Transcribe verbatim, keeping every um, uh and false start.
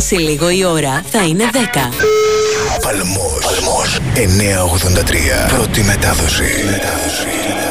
Σε λίγο η ώρα θα είναι δέκα. Παλμός, Παλμός εννιακόσια ογδόντα τρία. Πρώτη μετάδοση. μετάδοση.